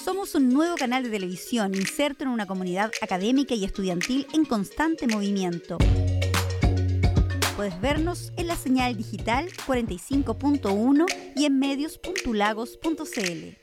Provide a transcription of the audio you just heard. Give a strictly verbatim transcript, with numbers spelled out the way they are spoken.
Somos un nuevo canal de televisión inserto en una comunidad académica y estudiantil en constante movimiento. Puedes vernos en la señal digital cuarenta y cinco punto uno y en medios punto lagos punto c l.